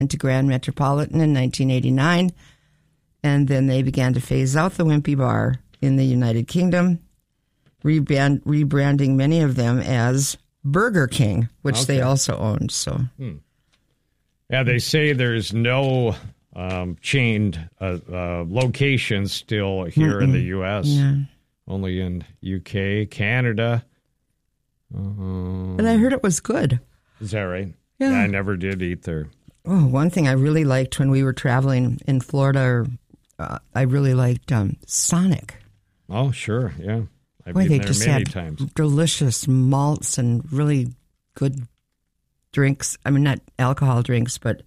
into Grand Metropolitan in 1989. And then they began to phase out the Wimpy Bar in the United Kingdom, rebranding many of them as Burger King, which they also owned. So, yeah, they say there's no chained locations still here in the U.S., only in UK, Canada. But I heard it was good. Is that right? Yeah. I never did eat there. Oh, one thing I really liked when we were traveling in Florida, I really liked Sonic. Oh, sure, yeah. I've Boy, eaten they there just many had times. delicious malts and really good drinks. I mean, not alcohol drinks, but,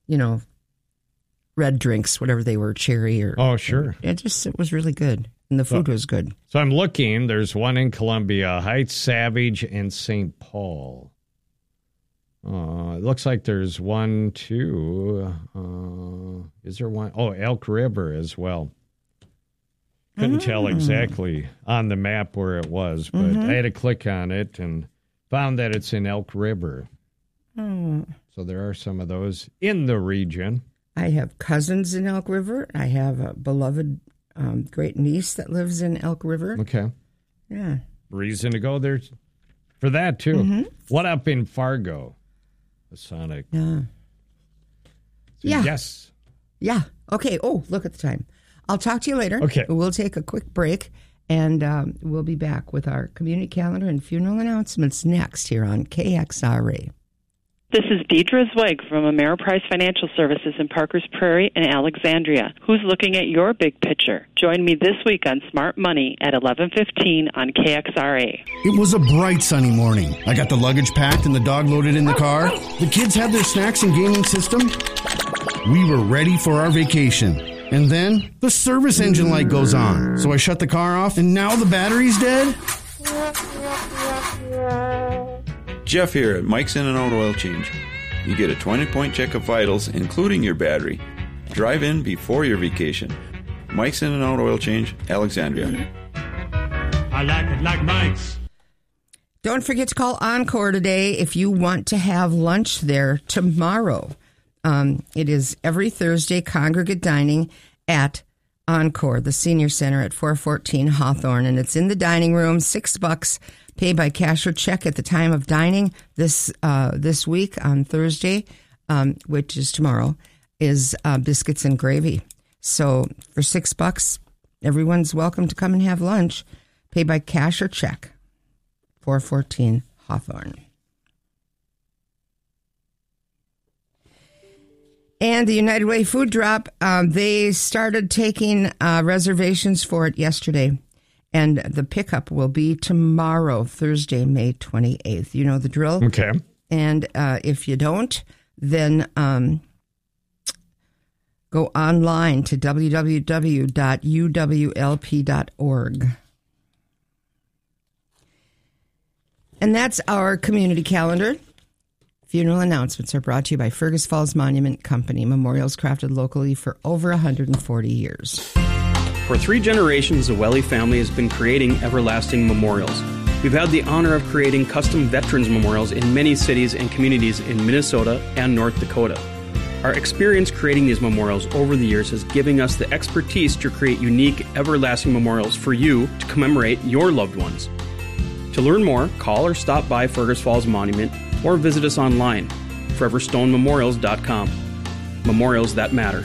red drinks, whatever they were, cherry or... Oh, sure. It was really good. And the food was good. So I'm looking. There's one in Columbia Heights, Savage, and St. Paul. It looks like there's one, too. Is there one? Oh, Elk River as well. Couldn't tell exactly on the map where it was, but I had to click on it and found that it's in Elk River. So there are some of those in the region. I have cousins in Elk River. I have a beloved great niece that lives in Elk River. Okay. Yeah. Reason to go there for that, too. What up in Fargo? The Sonic. Yeah. So yes. Yeah. Okay. Oh, look at the time. I'll talk to you later. Okay. We'll take a quick break, and we'll be back with our community calendar and funeral announcements next here on KXRA. This is Deidre Zweig from Ameriprise Financial Services in Parkers Prairie and Alexandria. Who's looking at your big picture? Join me this week on Smart Money at 11:15 on KXRA. It was a bright sunny morning. I got the luggage packed and the dog loaded in the car. The kids had their snacks and gaming system. We were ready for our vacation. And then the service engine light goes on. So I shut the car off and now the battery's dead? Jeff here at Mike's In and Out Oil Change. You get a 20-point check of vitals, including your battery. Drive in before your vacation. Mike's In and Out Oil Change, Alexandria. I like it like Mike's. Don't forget to call Encore today if you want to have lunch there tomorrow. It is every Thursday congregate dining at Encore, the senior center at 414 Hawthorne, and it's in the dining room, $6. Pay by cash or check at the time of dining. This week on Thursday, which is tomorrow, is biscuits and gravy. So for $6, everyone's welcome to come and have lunch. Pay by cash or check. 414 Hawthorne. And the United Way Food Drop, they started taking reservations for it yesterday. And the pickup will be tomorrow, Thursday, May 28th. You know the drill? Okay. And if you don't, then go online to www.uwlp.org. And that's our community calendar. Funeral announcements are brought to you by Fergus Falls Monument Company. Memorials crafted locally for over 140 years. For 3 generations, the Welly family has been creating everlasting memorials. We've had the honor of creating custom veterans memorials in many cities and communities in Minnesota and North Dakota. Our experience creating these memorials over the years is giving us the expertise to create unique, everlasting memorials for you to commemorate your loved ones. To learn more, call or stop by Fergus Falls Monument or visit us online, foreverstonememorials.com. Memorials that matter.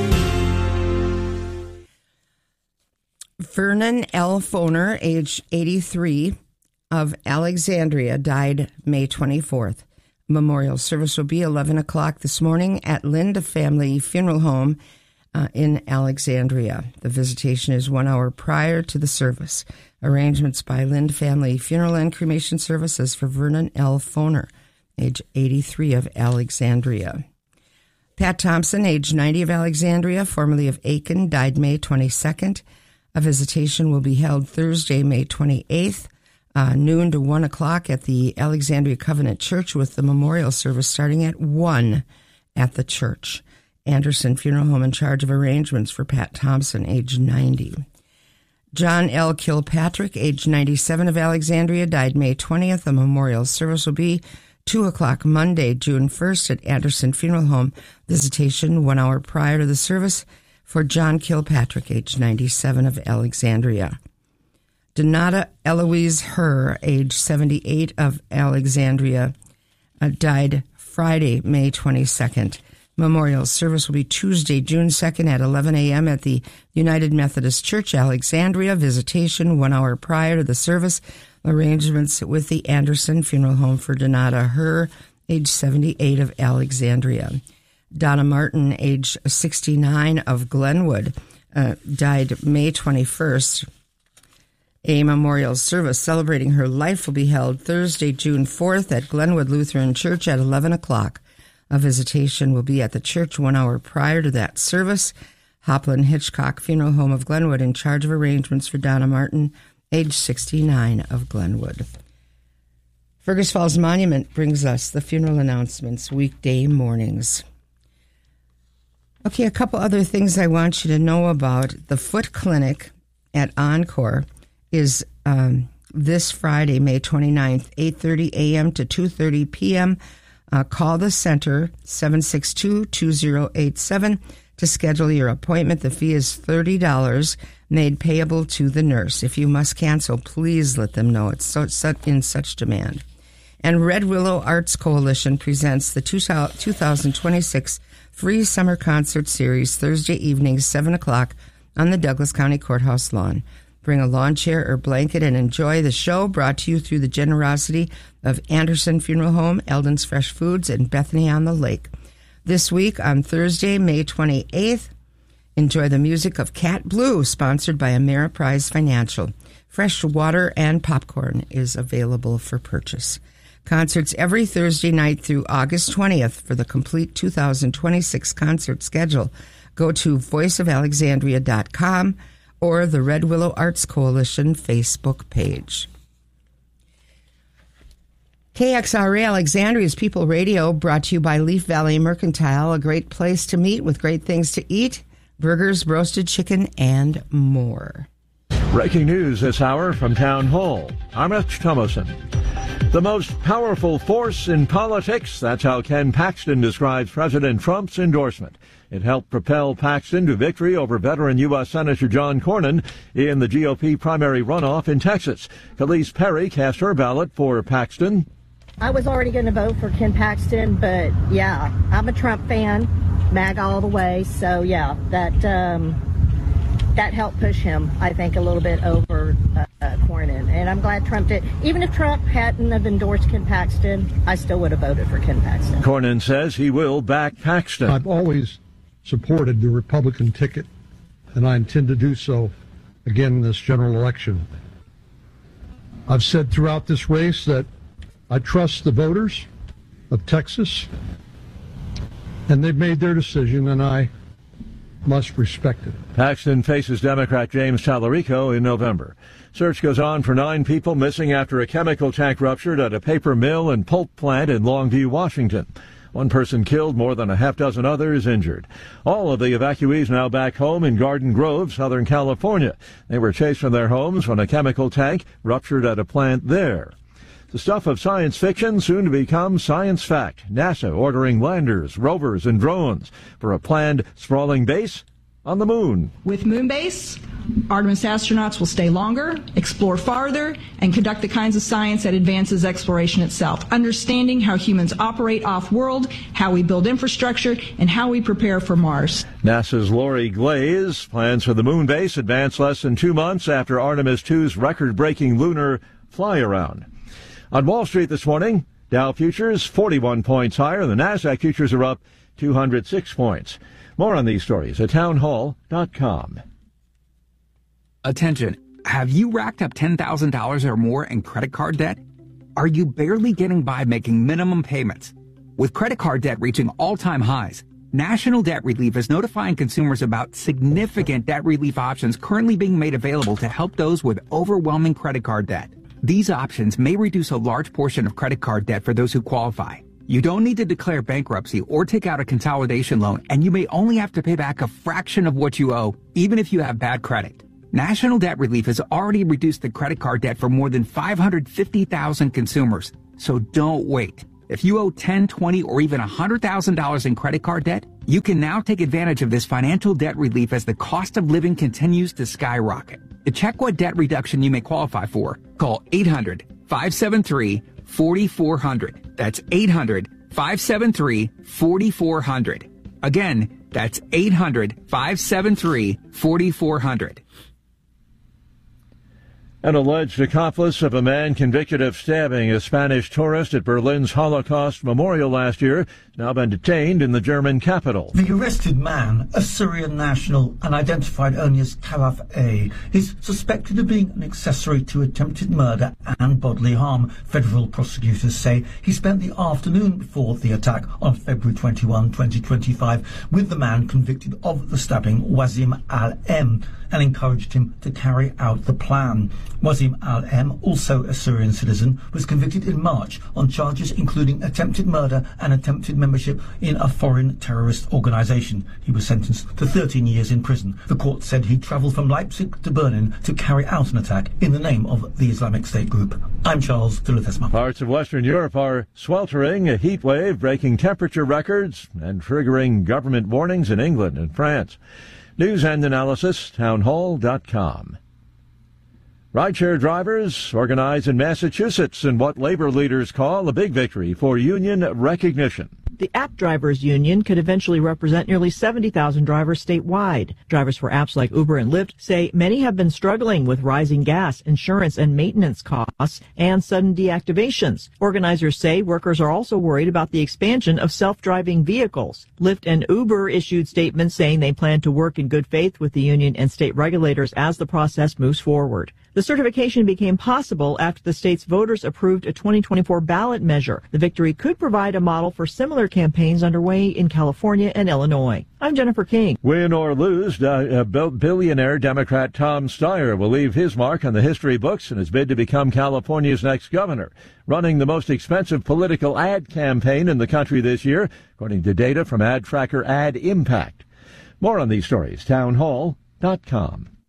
Vernon L. Foner, age 83, of Alexandria, died May 24th. Memorial service will be 11 o'clock this morning at Linda Family Funeral Home in Alexandria. The visitation is 1 hour prior to the service. Arrangements by Lind Family Funeral and Cremation Services for Vernon L. Foner, age 83, of Alexandria. Pat Thompson, age 90, of Alexandria, formerly of Aiken, died May 22nd. A visitation will be held Thursday, May 28th, noon to 1 o'clock at the Alexandria Covenant Church, with the memorial service starting at 1 at the church. Anderson Funeral Home in charge of arrangements for Pat Thompson, age 90. John L. Kilpatrick, age 97, of Alexandria, died May 20th. A memorial service will be 2 o'clock Monday, June 1st at Anderson Funeral Home. Visitation 1 hour prior to the service for John Kilpatrick, age 97, of Alexandria. Donata Eloise Herr, age 78, of Alexandria, died Friday, May 22nd. Memorial service will be Tuesday, June 2nd at 11 a.m. at the United Methodist Church, Alexandria. Visitation 1 hour prior to the service. Arrangements with the Anderson Funeral Home for Donata Herr, age 78, of Alexandria. Donna Martin, age 69, of Glenwood, died May 21st. A memorial service celebrating her life will be held Thursday, June 4th at Glenwood Lutheran Church at 11 o'clock. A visitation will be at the church 1 hour prior to that service. Hopland Hitchcock Funeral Home of Glenwood in charge of arrangements for Donna Martin, age 69, of Glenwood. Fergus Falls Monument brings us the funeral announcements weekday mornings. Okay, a couple other things I want you to know about. The Foot Clinic at Encore is this Friday, May 29th, 8:30 a.m. to 2:30 p.m. Call the center, 762-2087, to schedule your appointment. The fee is $30, made payable to the nurse. If you must cancel, please let them know. It's in such demand. And Red Willow Arts Coalition presents the 2026 free summer concert series Thursday evening, 7 o'clock on the Douglas County Courthouse lawn. Bring a lawn chair or blanket and enjoy the show, brought to you through the generosity of Anderson Funeral Home, Eldon's Fresh Foods, and Bethany on the Lake. This week on Thursday, May 28th, enjoy the music of Cat Blue, sponsored by Ameriprise Financial. Fresh water and popcorn is available for purchase. Concerts every Thursday night through August 20th. For the complete 2026 concert schedule, go to voiceofalexandria.com or the Red Willow Arts Coalition Facebook page. KXRA Alexandria's People Radio, brought to you by Leaf Valley Mercantile, a great place to meet with great things to eat, burgers, roasted chicken, and more. Breaking news this hour from Town Hall. I'm Rich Thomason. The most powerful force in politics, that's how Ken Paxton describes President Trump's endorsement. It helped propel Paxton to victory over veteran U.S. Senator John Cornyn in the GOP primary runoff in Texas. Khalees Perry cast her ballot for Paxton. I was already going to vote for Ken Paxton, but yeah, I'm a Trump fan, MAGA all the way. So yeah, that helped push him, I think, a little bit over Cornyn. And I'm glad Trump did. Even if Trump hadn't have endorsed Ken Paxton, I still would have voted for Ken Paxton. Cornyn says he will back Paxton. I've always supported the Republican ticket, and I intend to do so again in this general election. I've said throughout this race that I trust the voters of Texas, and they've made their decision, and I must respect it. Paxton faces Democrat James Tallarico in November. Search goes on for 9 people missing after a chemical tank ruptured at a paper mill and pulp plant in Longview, Washington. 1 person killed, more than a half dozen others injured. All of the evacuees now back home in Garden Grove, Southern California. They were chased from their homes when a chemical tank ruptured at a plant there. The stuff of science fiction soon to become science fact. NASA ordering landers, rovers, and drones for a planned sprawling base on the moon. With Moonbase, Artemis astronauts will stay longer, explore farther, and conduct the kinds of science that advances exploration itself, understanding how humans operate off-world, how we build infrastructure, and how we prepare for Mars. NASA's Lori Glaze plans for the moon base advance less than 2 months after Artemis II's record-breaking lunar fly-around. On Wall Street this morning, Dow futures 41 points higher. The NASDAQ futures are up 206 points. More on these stories at townhall.com. Attention. Have you racked up $10,000 or more in credit card debt? Are you barely getting by making minimum payments? With credit card debt reaching all-time highs, National Debt Relief is notifying consumers about significant debt relief options currently being made available to help those with overwhelming credit card debt. These options may reduce a large portion of credit card debt for those who qualify. You don't need to declare bankruptcy or take out a consolidation loan, and you may only have to pay back a fraction of what you owe, even if you have bad credit. National Debt Relief has already reduced the credit card debt for more than 550,000 consumers, so don't wait. If you owe $10, $20, or even $100,000 in credit card debt, you can now take advantage of this financial debt relief as the cost of living continues to skyrocket. To check what debt reduction you may qualify for, call 800-573-4400. That's 800-573-4400. Again, that's 800-573-4400. An alleged accomplice of a man convicted of stabbing a Spanish tourist at Berlin's Holocaust Memorial last year has now been detained in the German capital. The arrested man, a Syrian national and identified only as Khalaf A, is suspected of being an accessory to attempted murder and bodily harm. Federal prosecutors say he spent the afternoon before the attack on February 21, 2025, with the man convicted of the stabbing, Wasim Al-M, and encouraged him to carry out the plan. Wasim Al-M, also a Syrian citizen, was convicted in March on charges including attempted murder and attempted membership in a foreign terrorist organisation. He was sentenced to 13 years in prison. The court said he travelled from Leipzig to Berlin to carry out an attack in the name of the Islamic State group. I'm Charles de Ledesma. Parts of Western Europe are sweltering, a heat wave breaking temperature records and triggering government warnings in England and France. News and analysis, townhall.com. Rideshare drivers organize in Massachusetts in what labor leaders call a big victory for union recognition. The App Drivers Union could eventually represent nearly 70,000 drivers statewide. Drivers for apps like Uber and Lyft say many have been struggling with rising gas, insurance, and maintenance costs and sudden deactivations. Organizers say workers are also worried about the expansion of self-driving vehicles. Lyft and Uber issued statements saying they plan to work in good faith with the union and state regulators as the process moves forward. The certification became possible after the state's voters approved a 2024 ballot measure. The victory could provide a model for similar campaigns underway in California and Illinois. I'm Jennifer King. Win or lose, billionaire Democrat Tom Steyer will leave his mark on the history books in his bid to become California's next governor, running the most expensive political ad campaign in the country this year, according to data from ad tracker Ad Impact. More on these stories, townhall.com.